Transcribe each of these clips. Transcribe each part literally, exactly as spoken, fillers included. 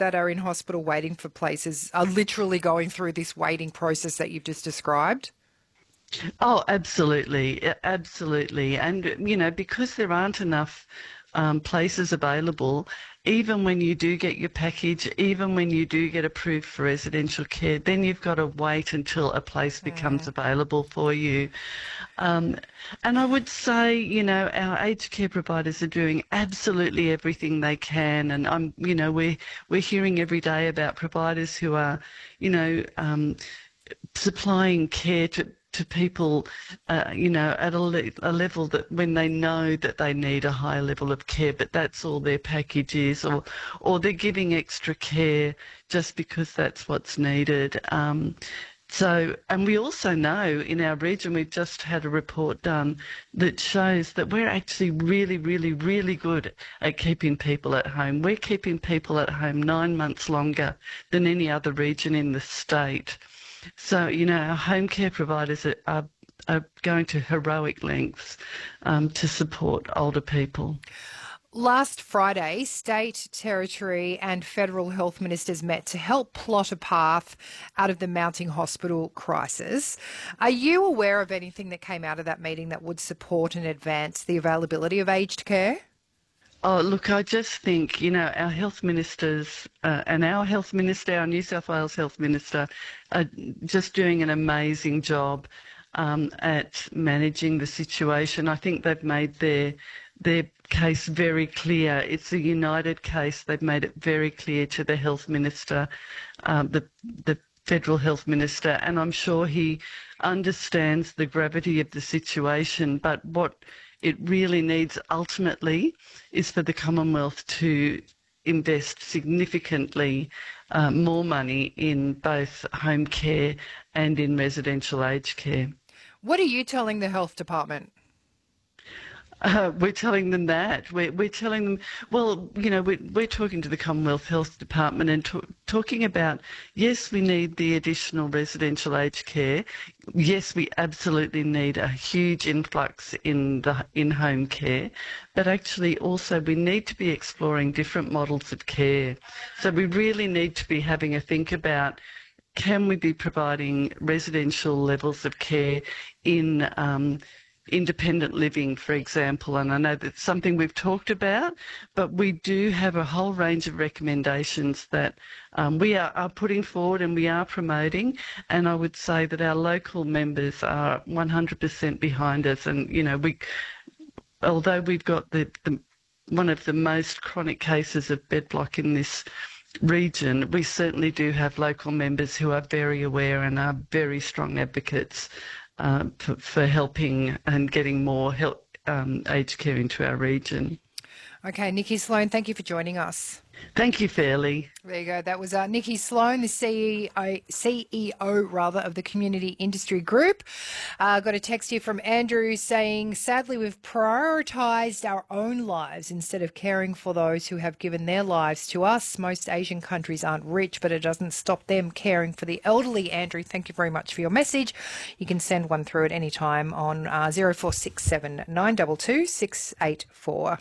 that are in hospital waiting for places are literally going through this waiting process that you've just described? Oh, absolutely, a- absolutely. And, you know, because there aren't enough um, places available, even when you do get your package, even when you do get approved for residential care, then you've got to wait until a place becomes available for you. Um, and I would say, you know, our aged care providers are doing absolutely everything they can. And I'm, you know, we're, we're hearing every day about providers who are, you know, um, supplying care to to people, uh, you know, at a, le- a level that when they know that they need a high level of care, but that's all their package is, or or they're giving extra care just because that's what's needed. Um, so, and we also know in our region, we've just had a report done that shows that we're actually really, really, really good at keeping people at home. We're keeping people at home nine months longer than any other region in the state. So, you know, our home care providers are, are, are going to heroic lengths um, to support older people. Last Friday, state, territory and federal health ministers met to help plot a path out of the mounting hospital crisis. Are you aware of anything that came out of that meeting that would support and advance the availability of aged care? Oh, look, I just think, you know, our health ministers uh, and our health minister, our New South Wales health minister, are just doing an amazing job um, at managing the situation. I think they've made their their case very clear. It's a united case. They've made it very clear to the health minister, um, the the federal health minister, and I'm sure he understands the gravity of the situation. But what it really needs ultimately is for the Commonwealth to invest significantly uh, more money in both home care and in residential aged care. What are you telling the health department? Uh, we're telling them that. We're, we're telling them, well, you know, we're, we're talking to the Commonwealth Health Department and to, talking about, yes, we need the additional residential aged care. Yes, we absolutely need a huge influx in the in-home care, but actually also we need to be exploring different models of care. So we really need to be having a think about, can we be providing residential levels of care in um, independent living, for example, and I know that's something we've talked about, but we do have a whole range of recommendations that um, we are, are putting forward and we are promoting, and I would say that our local members are one hundred percent behind us, and, you know, we, although we've got the, the one of the most chronic cases of bed block in this region, we certainly do have local members who are very aware and are very strong advocates Uh, for, for helping and getting more help, um, aged care into our region. Okay, Nikki Sloan, thank you for joining us. Thank you, Fairly. There you go. That was uh, Nikki Sloan, the C E O, C E O rather, of the Community Industry Group. Uh, got a text here from Andrew saying, sadly, we've prioritised our own lives instead of caring for those who have given their lives to us. Most Asian countries aren't rich, but it doesn't stop them caring for the elderly. Andrew, thank you very much for your message. You can send one through at any time on uh, zero four six seven nine two two six eight four.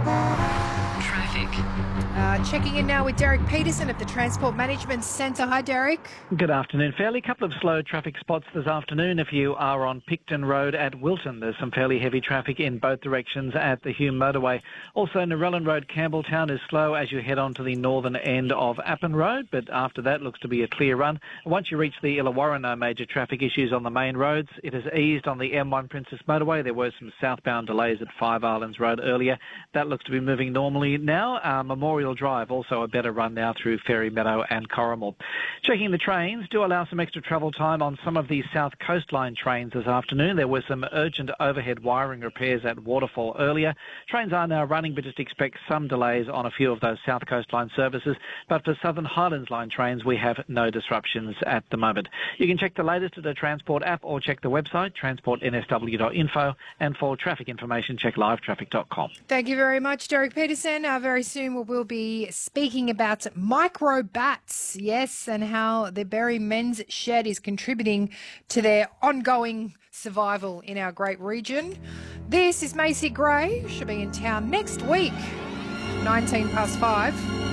Traffic. Uh, checking in now with Derek Peterson of the Transport Management Centre. Hi, Derek. Good afternoon. Fairly couple of slow traffic spots this afternoon. If you are on Picton Road at Wilton, there's some fairly heavy traffic in both directions at the Hume Motorway. Also, Narellan Road, Campbelltown is slow as you head on to the northern end of Appin Road, but after that looks to be a clear run. Once you reach the Illawarra, no major traffic issues on the main roads. It has eased on the M one Princess Motorway. There were some southbound delays at Five Islands Road earlier. That looks to be moving normally now. Uh, Memorial Drive, also a better run now through Ferry Meadow and Corrimal. Checking the trains, do allow some extra travel time on some of the South Coast Line trains this afternoon. There were some urgent overhead wiring repairs at Waterfall earlier. Trains are now running, but just expect some delays on a few of those South Coast Line services. But for Southern Highlands Line trains, we have no disruptions at the moment. You can check the latest at the Transport app or check the website, transport n s w dot info, and for traffic information, check live traffic dot com. Thank you very much, Derek Peterson. Uh, very soon we will be speaking about micro bats, yes, and how the Berry Men's Shed is contributing to their ongoing survival in our great region. This is Macy Gray. She'll be in town next week, nineteen past five.